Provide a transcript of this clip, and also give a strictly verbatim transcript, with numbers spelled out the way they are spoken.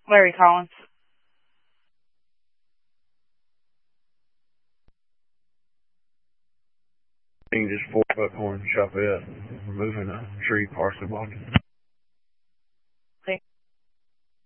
Larry Collins. Just four buckhorn shot at removing a tree partially blocking.